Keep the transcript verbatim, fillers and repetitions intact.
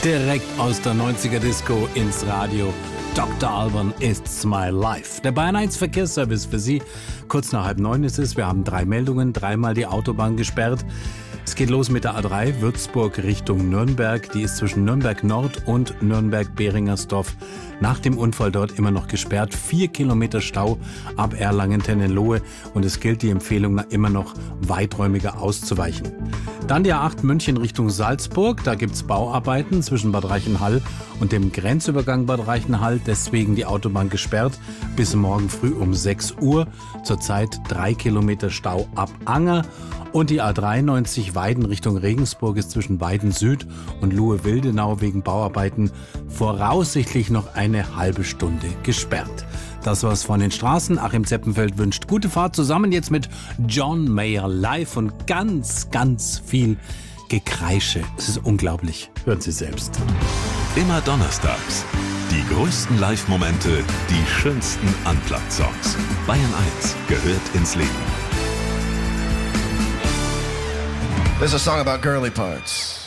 Direkt aus der neunziger Disco ins Radio. Doktor Alban, It's My Life. Der Bayern eins Verkehrsservice für Sie. Kurz nach halb neun ist es. Wir haben drei Meldungen, dreimal die Autobahn gesperrt. Es geht los mit der A drei, Würzburg Richtung Nürnberg. Die ist zwischen Nürnberg Nord und Nürnberg-Behringersdorf nach dem Unfall dort immer noch gesperrt. Vier Kilometer Stau ab Erlangen-Tennenlohe und es gilt die Empfehlung, immer noch weiträumiger auszuweichen. Dann die A acht München Richtung Salzburg. Da gibt's Bauarbeiten zwischen Bad Reichenhall und dem Grenzübergang Bad Reichenhall. Deswegen die Autobahn gesperrt bis morgen früh um sechs Uhr. Zurzeit drei Kilometer Stau ab Anger. Und die A dreiundneunzig Weiden Richtung Regensburg ist zwischen Weiden Süd und Luhe-Wildenau wegen Bauarbeiten voraussichtlich noch eine halbe Stunde gesperrt. Das war's von den Straßen. Achim Zeppenfeld wünscht gute Fahrt zusammen jetzt mit John Mayer live und ganz, ganz viel Gekreische. Es ist unglaublich. Hören Sie selbst. Immer donnerstags. Die größten Live-Momente, die schönsten Unplugged-Songs. Bayern eins gehört ins Leben. This is a song about girly parts.